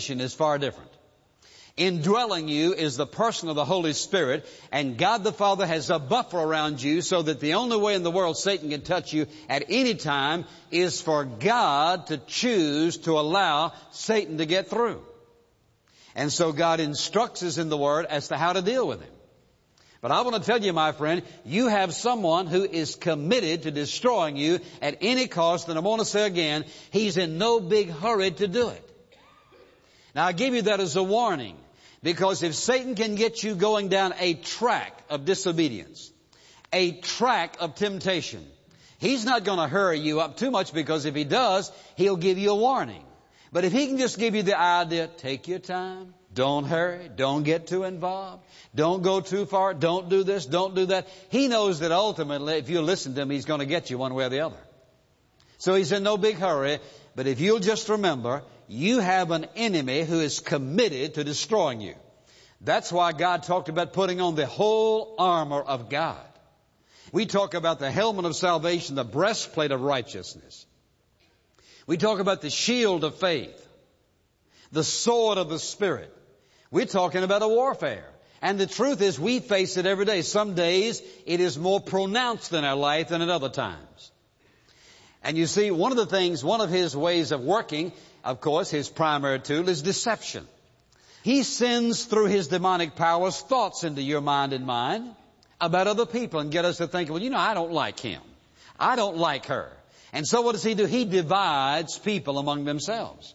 is far different. Indwelling you is the person of the Holy Spirit, and God the Father has a buffer around you so that the only way in the world Satan can touch you at any time is for God to choose to allow Satan to get through. And so God instructs us in the Word as to how to deal with him. But I want to tell you, my friend, you have someone who is committed to destroying you at any cost, and I want to say again, he's in no big hurry to do it. Now, I give you that as a warning, because if Satan can get you going down a track of disobedience, a track of temptation, he's not going to hurry you up too much, because if he does, he'll give you a warning. But if he can just give you the idea, take your time, don't hurry, don't get too involved, don't go too far, don't do this, don't do that, he knows that ultimately, if you listen to him, he's going to get you one way or the other. So he's in no big hurry, but if you'll just remember, you have an enemy who is committed to destroying you. That's why God talked about putting on the whole armor of God. We talk about the helmet of salvation, the breastplate of righteousness. We talk about the shield of faith, the sword of the Spirit. We're talking about a warfare. And the truth is, we face it every day. Some days it is more pronounced in our life than at other times. And you see, one of his ways of working, of course, his primary tool is deception. He sends through his demonic powers thoughts into your mind and mine about other people and get us to think, well, I don't like him. I don't like her. And so what does he do? He divides people among themselves.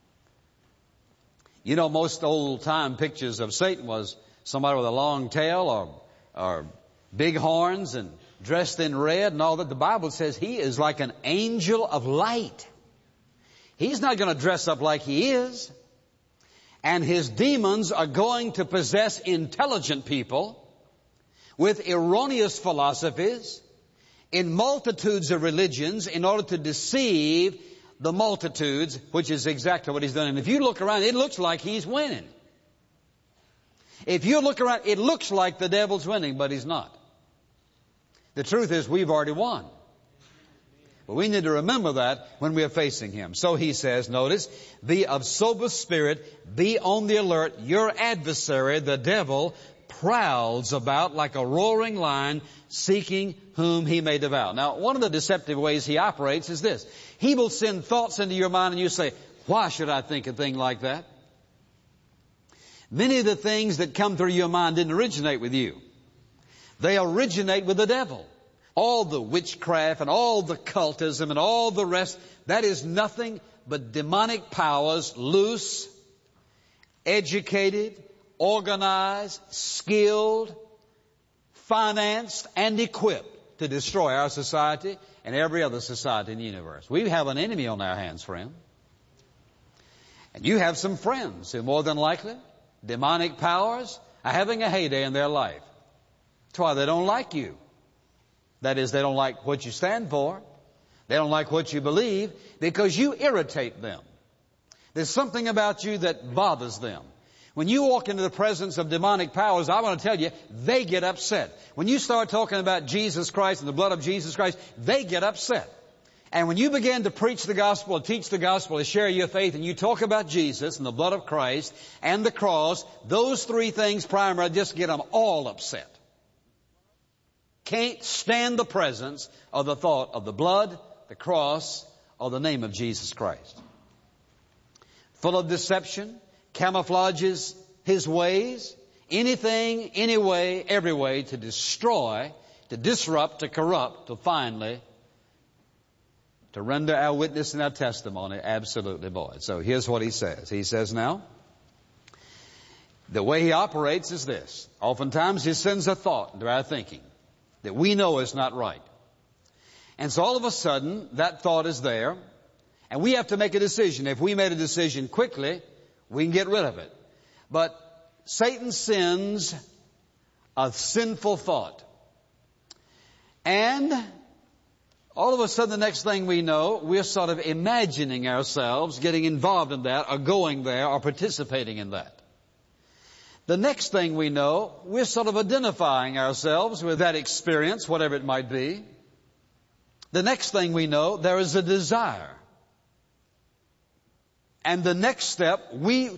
Most old-time pictures of Satan was somebody with a long tail or big horns and dressed in red and all that. The Bible says he is like an angel of light. He's not going to dress up like he is. And his demons are going to possess intelligent people with erroneous philosophies in multitudes of religions in order to deceive the multitudes, which is exactly what he's done. And if you look around, it looks like he's winning. If you look around, it looks like the devil's winning, but he's not. The truth is, we've already won. But we need to remember that when we are facing him. So he says, notice, be of sober spirit, be on the alert. Your adversary, the devil, prowls about like a roaring lion, seeking whom he may devour. Now, one of the deceptive ways he operates is this. He will send thoughts into your mind and you say, why should I think a thing like that? Many of the things that come through your mind didn't originate with you. They originate with the devil. All the witchcraft and all the cultism and all the rest, that is nothing but demonic powers, loose, educated, organized, skilled, financed, and equipped to destroy our society and every other society in the universe. We have an enemy on our hands, friend. And you have some friends who more than likely, demonic powers, are having a heyday in their life. That's why they don't like you. That is, they don't like what you stand for. They don't like what you believe because you irritate them. There's something about you that bothers them. When you walk into the presence of demonic powers, I want to tell you, they get upset. When you start talking about Jesus Christ and the blood of Jesus Christ, they get upset. And when you begin to preach the gospel, teach the gospel, and share your faith, and you talk about Jesus and the blood of Christ and the cross, those three things primarily just get them all upset. Can't stand the presence of the thought of the blood, the cross, or the name of Jesus Christ. Full of deception, camouflages his ways, anything, any way, every way to destroy, to disrupt, to corrupt, to finally to render our witness and our testimony absolutely void. So here's what he says. He says now, the way he operates is this. Oftentimes he sends a thought into our thinking that we know is not right. And so all of a sudden, that thought is there, and we have to make a decision. If we made a decision quickly, we can get rid of it. But Satan sends a sinful thought. And all of a sudden, the next thing we know, we're sort of imagining ourselves getting involved in that, or going there, or participating in that. The next thing we know, we're sort of identifying ourselves with that experience, whatever it might be. The next thing we know, there is a desire. And the next step, we